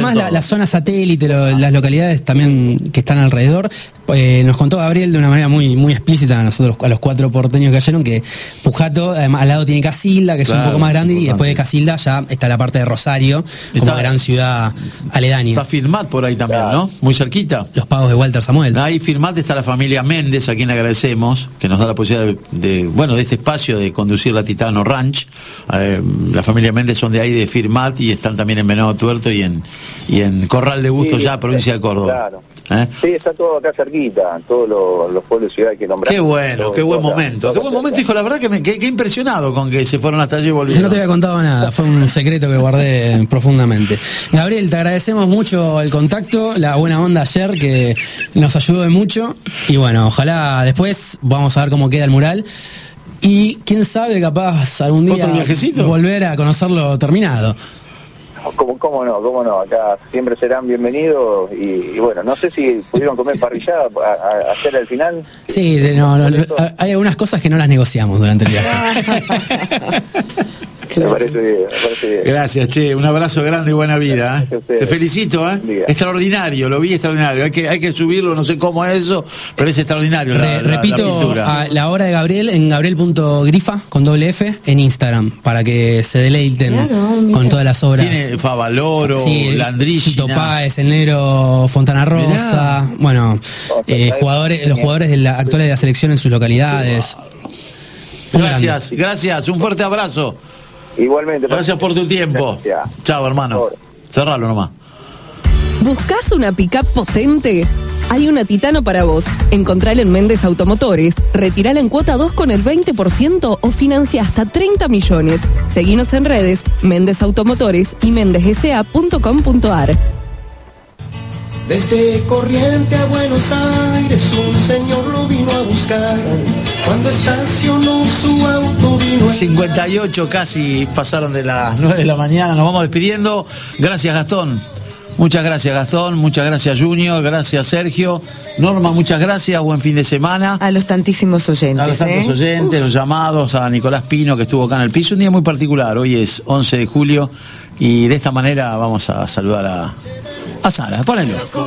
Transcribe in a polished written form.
más la zona satélite, las localidades también que están alrededor. Nos contó Gabriel de una manera muy, muy explícita a nosotros, a los 4 porteños que cayeron, que Pujato, al lado tiene Casilda, que es un poco más grande, y después de Casilda ya está la parte de Rosario, como gran ciudad aledaña. Está Firmat por ahí también, ¿no? Muy cerquita. Los pagos de Walter Samuel. Ahí Firmat está la familia Méndez, a quien agradecemos, que nos da la posibilidad de este espacio de conducir la Titano Ranch. La familia Méndez son de ahí, de Firmat, y están también en Venado Tuerto y en Corral de Bustos, ya provincia de Córdoba. Claro. Sí, está todo acá cerquita, todos los pueblos y ciudades que nombramos. Qué bueno, qué buen momento. Qué buen momento, hijo, la verdad que me quedé impresionado con que se fueron hasta allí y volvieron. No te había contado nada, fue un secreto que guardé profundamente. Gabriel, te agradecemos mucho el contacto, la buena onda ayer, que nos ayudó de mucho, y bueno, ojalá después vamos a ver cómo queda el mural. Y quién sabe, capaz algún día volver a conocerlo terminado. ¿Cómo no? Acá siempre serán bienvenidos y bueno, no sé si pudieron comer parrillada ayer al final. Sí, hay algunas cosas que no las negociamos durante el viaje. Me parece bien. Gracias, che, un abrazo grande y buena vida. Te felicito, extraordinario, lo vi extraordinario. Hay que subirlo, no sé cómo es eso, pero es extraordinario. Repito, la obra de Gabriel en gabriel.grifa con doble F en Instagram, para que se deleiten con todas las obras. Tiene Favaloro, Landricina, Páez, el negro Fontana Rosa, bueno, los jugadores actuales de la selección en sus localidades. Gracias, un fuerte abrazo. Igualmente. Gracias por tu tiempo. Chao, hermano. Cerralo nomás. ¿Buscás una pick-up potente? Hay una Titano para vos. Encontrala en Méndez Automotores. Retirala en cuota 2 con el 20% o financia hasta 30 millones. Seguinos en redes, Méndez Automotores y mendezsa.com.ar. Desde Corriente a Buenos Aires un señor lo vino a buscar. Cuando estacionó su auto vino 58 casi pasaron de las 9 de la mañana. Nos vamos despidiendo. Gracias, Gastón. Muchas gracias, Gastón. Muchas gracias, Junior. Gracias, Sergio. Norma, muchas gracias. Buen fin de semana. A los tantísimos oyentes. A los tantos oyentes, los llamados, a Nicolás Pino, que estuvo acá en el piso. Un día muy particular. Hoy es 11 de julio y de esta manera vamos a saludar a Sara. Ponelo.